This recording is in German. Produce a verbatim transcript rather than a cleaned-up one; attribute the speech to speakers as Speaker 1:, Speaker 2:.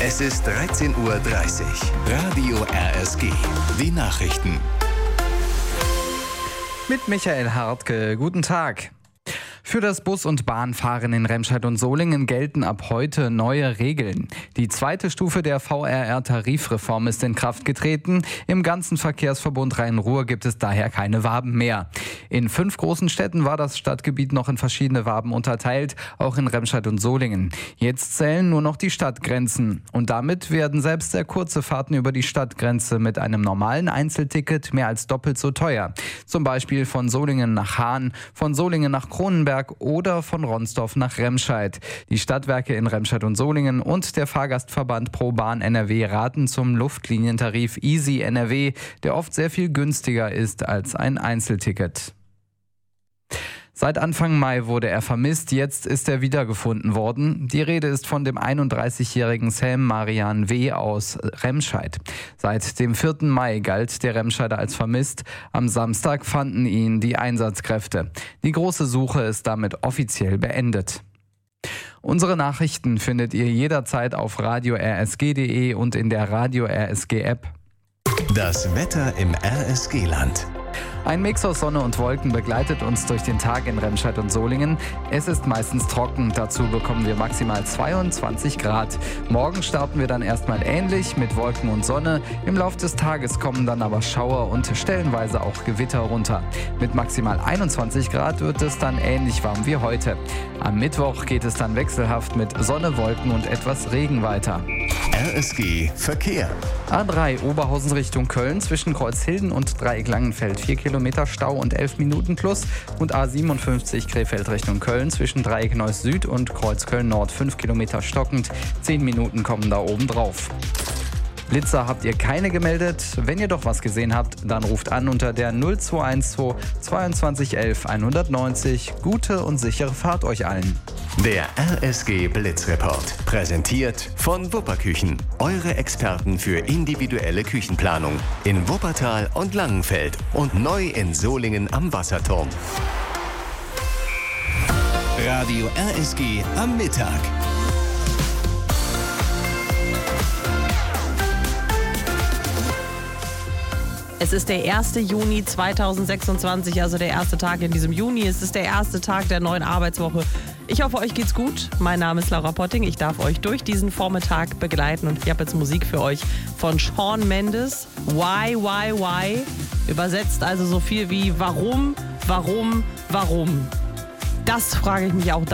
Speaker 1: Es ist dreizehn Uhr dreißig. Radio R S G. Die Nachrichten.
Speaker 2: Mit Michael Hartke. Guten Tag. Für das Bus- und Bahnfahren in Remscheid und Solingen gelten ab heute neue Regeln. Die zweite Stufe der V R R-Tarifreform ist in Kraft getreten. Im ganzen Verkehrsverbund Rhein-Ruhr gibt es daher keine Waben mehr. In fünf großen Städten war das Stadtgebiet noch in verschiedene Waben unterteilt, auch in Remscheid und Solingen. Jetzt zählen nur noch die Stadtgrenzen. Und damit werden selbst sehr kurze Fahrten über die Stadtgrenze mit einem normalen Einzelticket mehr als doppelt so teuer. Zum Beispiel von Solingen nach Hahn, von Solingen nach Kronenberg oder von Ronsdorf nach Remscheid. Die Stadtwerke in Remscheid und Solingen und der Fahrgastverband ProBahn N R W raten zum Luftlinientarif Easy N R W, der oft sehr viel günstiger ist als ein Einzelticket. Seit Anfang Mai wurde er vermisst, jetzt ist er wiedergefunden worden. Die Rede ist von dem einunddreißigjährigen Sam Marian W. aus Remscheid. Seit dem vierten Mai galt der Remscheider als vermisst. Am Samstag fanden ihn die Einsatzkräfte. Die große Suche ist damit offiziell beendet. Unsere Nachrichten findet ihr jederzeit auf radio r s g punkt d e und in der Radio R S G App.
Speaker 1: Das Wetter im R S G-Land.
Speaker 2: Ein Mix aus Sonne und Wolken begleitet uns durch den Tag in Remscheid und Solingen. Es ist meistens trocken, dazu bekommen wir maximal zweiundzwanzig Grad. Morgen starten wir dann erstmal ähnlich mit Wolken und Sonne. Im Laufe des Tages kommen dann aber Schauer und stellenweise auch Gewitter runter. Mit maximal einundzwanzig Grad wird es dann ähnlich warm wie heute. Am Mittwoch geht es dann wechselhaft mit Sonne, Wolken und etwas Regen weiter.
Speaker 1: R S G Verkehr.
Speaker 2: A drei Oberhausen Richtung Köln zwischen Kreuzhilden und Dreieck-Langenfeld vier Kilometer Stau und elf Minuten plus und A siebenundfünfzig Krefeld Richtung Köln zwischen Dreieck Neuss Süd und Kreuzköln Nord fünf Kilometer stockend, zehn Minuten kommen da oben drauf. Blitzer habt ihr keine gemeldet. Wenn ihr doch was gesehen habt, dann ruft an unter der null zwei eins zwei zweiundzwanzig elf hundertneunzig. Gute und sichere Fahrt euch allen.
Speaker 1: Der R S G Blitzreport. Präsentiert von Wupperküchen. Eure Experten für individuelle Küchenplanung. In Wuppertal und Langenfeld und neu in Solingen am Wasserturm. Radio R S G am Mittag.
Speaker 3: Es ist der erste Juni zweitausendsechsundzwanzig, also der erste Tag in diesem Juni. Es ist der erste Tag der neuen Arbeitswoche. Ich hoffe, euch geht's gut. Mein Name ist Laura Potting. Ich darf euch durch diesen Vormittag begleiten und ich habe jetzt Musik für euch von Shawn Mendes. Why, why, why? Übersetzt also so viel wie warum, warum, warum? Das frage ich mich auch da.